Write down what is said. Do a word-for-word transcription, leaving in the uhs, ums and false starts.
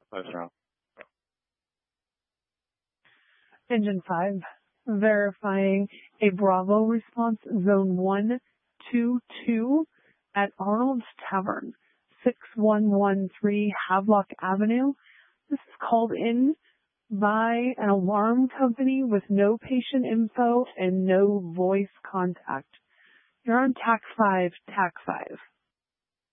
Nice round. Engine five, verifying a Bravo response zone one two two at Arnold's Tavern, six one one three Havelock Avenue. This is called in by an alarm company with no patient info and no voice contact. You're on T A C five, T A C five.